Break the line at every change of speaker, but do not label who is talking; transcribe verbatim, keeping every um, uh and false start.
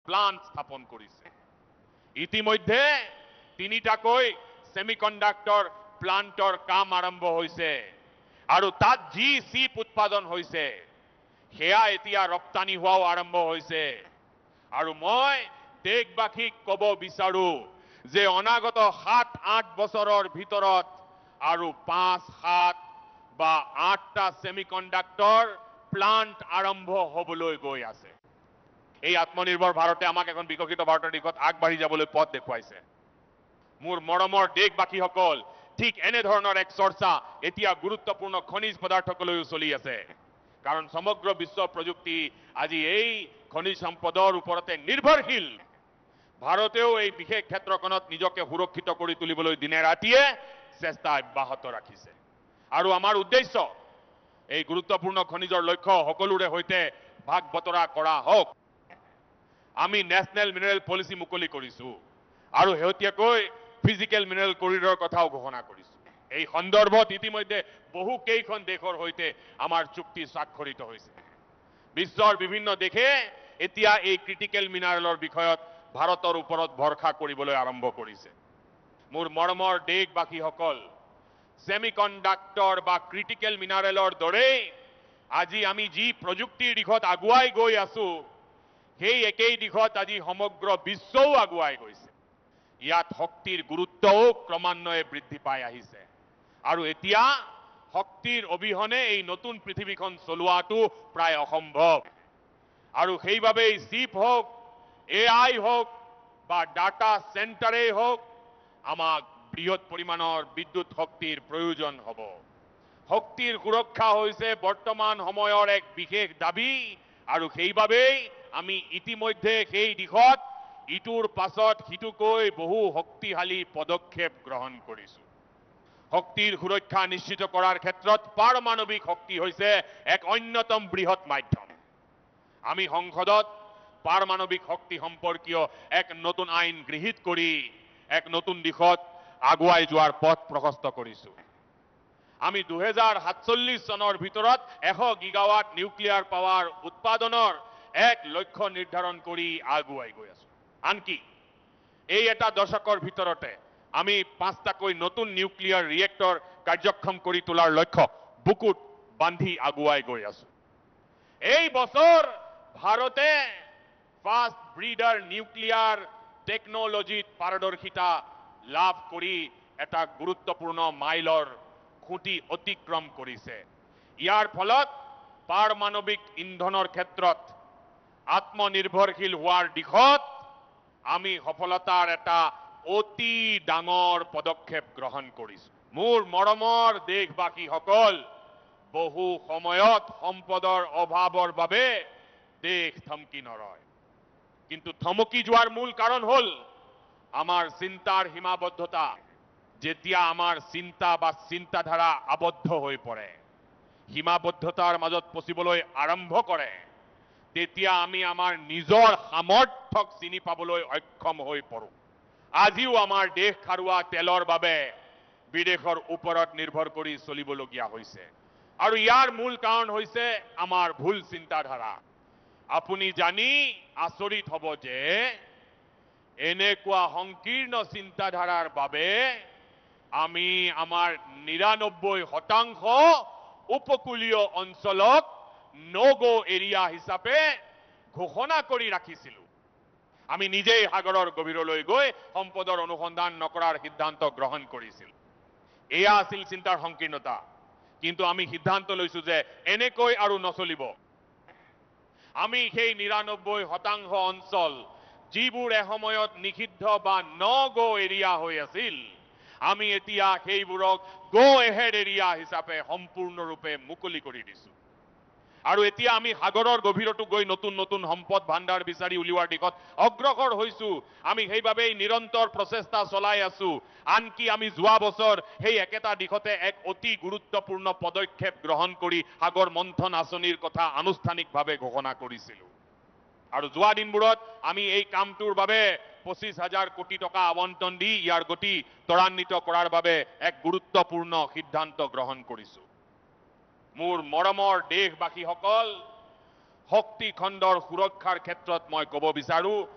Plant স্থাপন কৰিছে। ইতিমধ্যে তিনিটাকৈ সেমিকন্ডাক্টৰ প্লান্টৰ কাম আৰম্ভ হৈছে আৰু তাত যি চিপ উৎপাদন হৈছে সেয়া এতিয়া ৰপ্তানি হোৱাও আৰম্ভ হৈছে। আৰু মই দেশবাসীক ক'ব বিচাৰো যে অনাগত সাত আঠ বছৰৰ ভিতৰত আৰু পাঁচ সাত বা আঠটা সেমিকন্ডাক্টৰ প্লান্ট আৰম্ভ হবলৈ গৈ আছে। এই আত্মনিৰ্ভৰ ভাৰতে আমাক এখন বিকশিত ভাৰতৰ দিশত আগবাঢ়ি যাবলৈ পথ দেখুৱাইছে। মোৰ মৰমৰ দেশবাসীসকল, ঠিক এনেধৰণৰ এক চৰ্চা এতিয়া গুৰুত্বপূৰ্ণ খনিজ পদাৰ্থকলৈও চলি আছে। কাৰণ সমগ্ৰ বিশ্ব প্ৰযুক্তি আজি এই খনিজ সম্পদৰ ওপৰতে নিৰ্ভৰশীল। ভাৰতেও এই বিশেষ ক্ষেত্ৰখনত নিজকে সুৰক্ষিত কৰি তুলিবলৈ দিনে ৰাতিয়ে চেষ্টা অব্যাহত ৰাখিছে। আৰু আমাৰ উদ্দেশ্য এই গুৰুত্বপূৰ্ণ খনিজৰ লক্ষ্য সকলোৰে সৈতে ভাগ বতৰা কৰা হওক। আমি নেশ্যনেল মিনাৰেল পলিচি মুকলি কৰিছো আৰু শেহতীয়াকৈ ফিজিকেল মিনাৰেল কৰিডৰৰ কথাও ঘোষণা কৰিছো। এই সন্দৰ্ভত ইতিমধ্যে বহু কেইখন দেশৰ সৈতে আমাৰ চুক্তি স্বাক্ষৰিত হৈছে। বিশ্বৰ বিভিন্ন দেশে এতিয়া এই ক্ৰিটিকেল মিনাৰেলৰ বিষয়ত ভাৰতৰ ওপৰত ভৰসা কৰিবলৈ আৰম্ভ কৰিছে। মোৰ মৰমৰ দেশবাসীসকল, সেমিকন্ডাক্টৰ বা ক্ৰিটিকেল মিনাৰেলৰ দৰেই আজি আমি যি প্ৰযুক্তিৰ দিশত আগুৱাই গৈ আছো সেই একেই দিশত আজি সমগ্ৰ বিশ্বও আগুৱাই গৈছে। ইয়াত শক্তিৰ গুৰুত্বও ক্ৰমান্বয়ে বৃদ্ধি পাই আহিছে আৰু এতিয়া শক্তিৰ অবিহনে এই নতুন পৃথিৱীখন চলোৱাটো প্ৰায় অসম্ভৱ। আৰু সেইবাবেই চিপ হওক, এ আই হওক বা ডাটা চেণ্টাৰেই হওক, আমাক বৃহৎ পৰিমাণৰ বিদ্যুৎ শক্তিৰ প্ৰয়োজন হ'ব। শক্তিৰ সুৰক্ষা হৈছে বৰ্তমান সময়ৰ এক বিশেষ দাবী আৰু সেইবাবেই আমি ইতিমধ্যে সেই দিশত ইটোৰ পাছত সিটোকৈ বহু শক্তিশালী পদক্ষেপ গ্ৰহণ কৰিছো। শক্তিৰ সুৰক্ষা নিশ্চিত কৰাৰ ক্ষেত্ৰত পাৰমাণৱিক শক্তি হৈছে এক অন্যতম বৃহৎ মাধ্যম। আমি সংসদত পাৰমাণৱিক শক্তি সম্পৰ্কীয় এক নতুন আইন গৃহীত কৰি এক নতুন দিশত আগুৱাই যোৱাৰ পথ প্ৰশস্ত কৰিছো। আমি দুহেজাৰ সাতচল্লিশ চনৰ ভিতৰত এশ গিগাৱাট নিউক্লিয়াৰ পাৱাৰ উৎপাদনৰ এক লক্ষ্য নিৰ্ধাৰণ কৰি আগুৱাই গৈ আছো। আনকি এই এটা দশকৰ ভিতৰতে আমি পাঁচটাকৈ নতুন নিউক্লিয়াৰ ৰিয়েক্টৰ কাৰ্যক্ষম কৰি তোলাৰ লক্ষ্য বুকুত বান্ধি আগুৱাই গৈ আছো। এই বছৰ ভাৰতে ফাষ্ট ব্ৰিডাৰ নিউক্লিয়াৰ টেকনলজিত পাৰদৰ্শিতা লাভ কৰি এটা গুৰুত্বপূৰ্ণ মাইলৰ খুঁটি অতিক্ৰম কৰিছে। ইয়াৰ ফলত পাৰমাণৱিক ইন্ধনৰ ক্ষেত্ৰত আত্মনিৰ্ভৰশীল হোৱাৰ দিশত আমি সফলতাৰ এটা অতি ডাঙৰ পদক্ষেপ গ্ৰহণ কৰিছো। মোৰ মৰমৰ দেশবাসীসকল, বহু সময়ত সম্পদৰ অভাৱৰ বাবে দেশ থমকি নৰয়। কিন্তু থমকি যোৱাৰ মূল কাৰণ হ'ল আমাৰ চিন্তাৰ সীমাবদ্ধতা। যেতিয়া আমাৰ চিন্তা বা চিন্তাধাৰা আবদ্ধ হৈ পৰে, সীমাবদ্ধতাৰ মাজত পচিবলৈ আৰম্ভ কৰে, তেতিয়া আমি আমাৰ নিজৰ সামৰ্থ্যক চিনি পাবলৈ অক্ষম হৈ পৰোঁ। আজিও আমাৰ দেশ খাৰুৱা তেলৰ বাবে বিদেশৰ ওপৰত নিৰ্ভৰ কৰি চলিবলগীয়া হৈছে আৰু ইয়াৰ মূল কাৰণ হৈছে আমাৰ ভুল চিন্তাধাৰা। আপুনি জানি আচৰিত হ'ব যে এনেকুৱা সংকীৰ্ণ চিন্তাধাৰাৰ বাবে আমি আমাৰ নিৰানব্বৈ শতাংশ উপকূলীয় অঞ্চলক নো-গো এৰিয়া হিচাপে ঘোষণা কৰি ৰাখিছিলো। আমি নিজেই সাগৰৰ গভীৰলৈ গৈ সম্পদৰ অনুসন্ধান নকৰাৰ সিদ্ধান্ত গ্ৰহণ কৰিছিল। এয়া আছিল চিন্তাৰ সংকীৰ্ণতা। কিন্তু আমি সিদ্ধান্ত লৈছো যে এনেকৈ আৰু নচলিব। আমি সেই নিৰানব্বৈ শতাংশ অঞ্চল যিবোৰ এসময়ত নিষিদ্ধ বা ন-গো এৰিয়া হৈ আছিল, আমি এতিয়া সেইবোৰক গো এহেড এৰিয়া হিচাপে সম্পূৰ্ণৰূপে মুকলি কৰি দিছো। আৰু এতিয়া আমি সাগৰৰ গভীৰতো গৈ নতুন নতুন সম্পদ ভাণ্ডাৰ বিচাৰি উলিওৱাৰ দিশত অগ্ৰসৰ হৈছো। আমি সেইবাবেই নিৰন্তৰ প্ৰচেষ্টা চলাই আছো। আনকি আমি যোৱা বছৰ সেই একেটা দিশতে এক অতি গুৰুত্বপূৰ্ণ পদক্ষেপ গ্ৰহণ কৰি সাগৰ মন্থন আঁচনিৰ কথা আনুষ্ঠানিকভাৱে ঘোষণা কৰিছিলো। আৰু যোৱা দিনবোৰত আমি এই কামটোৰ বাবে পঁচিছ হাজাৰ কোটি টকা আবণ্টন দি ইয়াৰ গতি ত্বৰান্বিত কৰাৰ বাবে এক গুৰুত্বপূৰ্ণ সিদ্ধান্ত গ্ৰহণ কৰিছো। মোৰ মৰমৰ দেশবাসীসকল, শক্তি খণ্ডৰ সুৰক্ষাৰ ক্ষেত্ৰত মই ক'ব বিচাৰো